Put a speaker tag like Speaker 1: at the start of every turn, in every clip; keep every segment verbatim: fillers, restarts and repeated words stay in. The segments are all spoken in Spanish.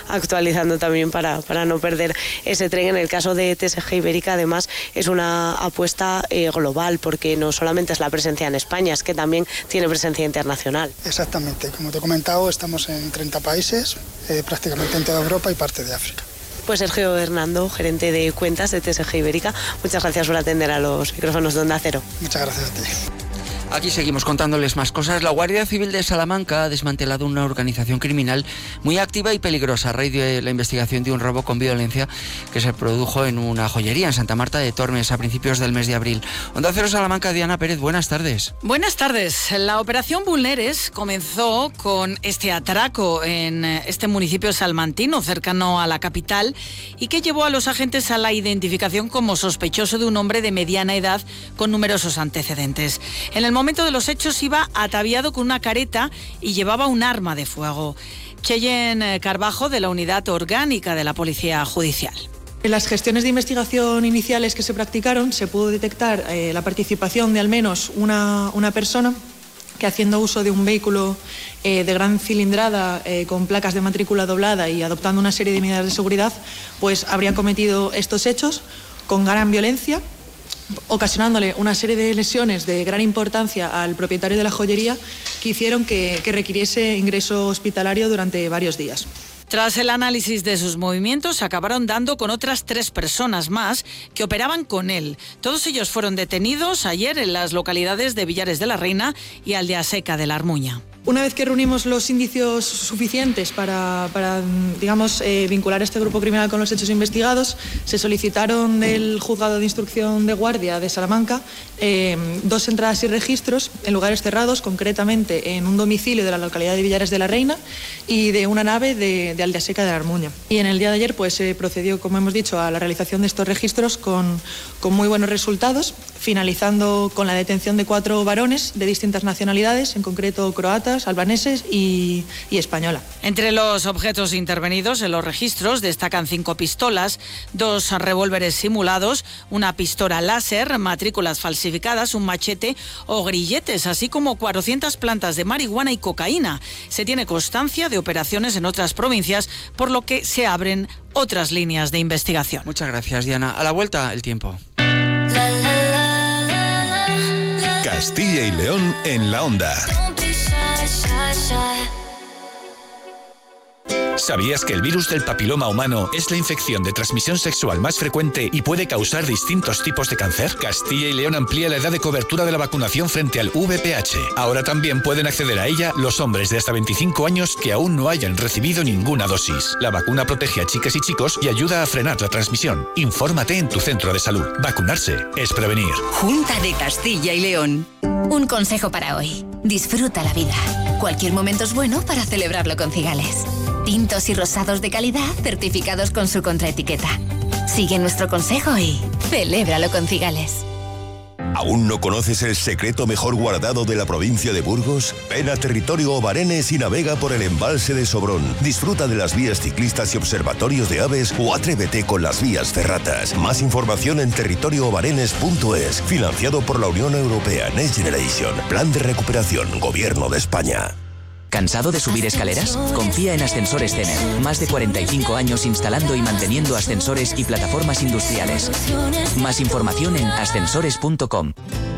Speaker 1: actualizando también para, para no perder ese tren. En el caso de T S G Ibérica, además, es una apuesta eh, global, porque no solamente es la presencia en España, es que también tiene presencia internacional.
Speaker 2: Exactamente, como te he comentado, estamos en treinta países, eh, prácticamente en toda Europa y parte de África.
Speaker 1: Pues Sergio Hernando, gerente de cuentas de T S G Ibérica, muchas gracias por atender a los micrófonos de Onda Cero.
Speaker 2: Muchas gracias a ti.
Speaker 3: Aquí seguimos contándoles más cosas. La Guardia Civil de Salamanca ha desmantelado una organización criminal muy activa y peligrosa a raíz de la investigación de un robo con violencia que se produjo en una joyería en Santa Marta de Tormes a principios del mes de abril. Onda Cero Salamanca, Diana Pérez, buenas tardes.
Speaker 4: Buenas tardes. La operación Bulneres comenzó con este atraco en este municipio salmantino, cercano a la capital, y que llevó a los agentes a la identificación como sospechoso de un hombre de mediana edad con numerosos antecedentes. En el momento de los hechos iba ataviado con una careta y llevaba un arma de fuego. Cheyenne Carbajo, de la Unidad Orgánica de la Policía Judicial.
Speaker 5: En las gestiones de investigación iniciales que se practicaron se pudo detectar eh, la participación de al menos una, una persona que, haciendo uso de un vehículo eh, de gran cilindrada eh, con placas de matrícula doblada y adoptando una serie de medidas de seguridad, pues habría cometido estos hechos con gran violencia, ocasionándole una serie de lesiones de gran importancia al propietario de la joyería que hicieron que, que requiriese ingreso hospitalario durante varios días.
Speaker 4: Tras el análisis de sus movimientos, acabaron dando con otras tres personas más que operaban con él. Todos ellos fueron detenidos ayer en las localidades de Villares de la Reina y Aldeaseca de la Armuña.
Speaker 5: Una vez que reunimos los indicios suficientes para, para digamos, eh, vincular a este grupo criminal con los hechos investigados, se solicitaron del Juzgado de Instrucción de Guardia de Salamanca eh, dos entradas y registros en lugares cerrados, concretamente en un domicilio de la localidad de Villares de la Reina y de una nave de, de Aldeaseca de la Armuña. Y en el día de ayer pues, se procedió, como hemos dicho, a la realización de estos registros con, con muy buenos resultados, finalizando con la detención de cuatro varones de distintas nacionalidades, en concreto croatas, albaneses y, y española.
Speaker 4: Entre los objetos intervenidos en los registros destacan cinco pistolas, dos revólveres simulados, una pistola láser, matrículas falsificadas, un machete o grilletes, así como cuatrocientas plantas de marihuana y cocaína. Se tiene constancia de operaciones en otras provincias, por lo que se abren otras líneas de investigación.
Speaker 3: Muchas gracias, Diana. A la vuelta, el tiempo.
Speaker 6: Castilla y León en la Onda. ¿Sabías que el virus del papiloma humano es la infección de transmisión sexual más frecuente y puede causar distintos tipos de cáncer? Castilla y León amplía la edad de cobertura de la vacunación frente al V I H. Ahora también pueden acceder a ella los hombres de hasta veinticinco años que aún no hayan recibido ninguna dosis. La vacuna protege a chicas y chicos y ayuda a frenar la transmisión. Infórmate en tu centro de salud. Vacunarse es prevenir.
Speaker 7: Junta de Castilla y León. Un consejo para hoy. Disfruta la vida. Cualquier momento es bueno para celebrarlo con Cigales. Tintos y rosados de calidad certificados con su contraetiqueta. Sigue nuestro consejo y celébralo con Cigales.
Speaker 8: ¿Aún no conoces el secreto mejor guardado de la provincia de Burgos? Ven a Territorio Obarenes y navega por el embalse de Sobrón. Disfruta de las vías ciclistas y observatorios de aves o atrévete con las vías ferratas. Más información en territorio obarenes punto es. Financiado por la Unión Europea Next Generation. Plan de recuperación. Gobierno de España.
Speaker 9: ¿Cansado de subir escaleras? Confía en Ascensores Cener. Más de cuarenta y cinco años instalando y manteniendo ascensores y plataformas industriales. Más información en ascensores punto com.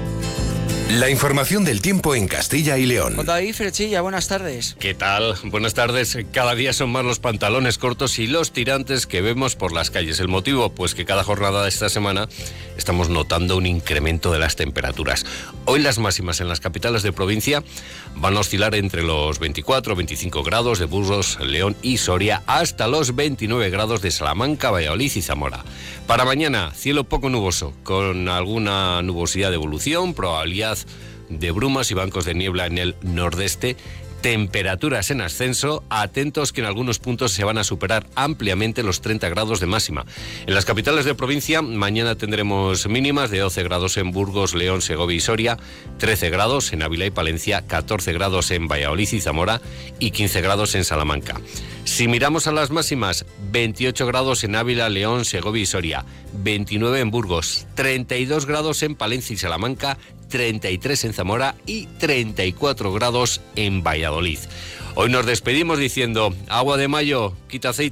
Speaker 6: La información del tiempo en Castilla y León.
Speaker 3: Con David Frechilla, buenas tardes.
Speaker 10: ¿Qué tal? Buenas tardes. Cada día son más los pantalones cortos y los tirantes que vemos por las calles. ¿El motivo? Pues que cada jornada de esta semana estamos notando un incremento de las temperaturas. Hoy las máximas en las capitales de provincia van a oscilar entre los veinticuatro, veinticinco grados de Burgos, León y Soria hasta los veintinueve grados de Salamanca, Valladolid y Zamora. Para mañana, cielo poco nuboso, con alguna nubosidad de evolución, probabilidad de brumas y bancos de niebla en el nordeste, temperaturas en ascenso, atentos que en algunos puntos se van a superar ampliamente los treinta grados de máxima. En las capitales de provincia, mañana tendremos mínimas de doce grados en Burgos, León, Segovia y Soria, trece grados en Ávila y Palencia, catorce grados en Valladolid y Zamora y quince grados en Salamanca. Si miramos a las máximas, veintiocho grados en Ávila, León, Segovia y Soria, veintinueve en Burgos, treinta y dos grados en Palencia y Salamanca, treinta y tres en Zamora y treinta y cuatro grados en Valladolid. Hoy nos despedimos diciendo, agua de mayo, quita aceite.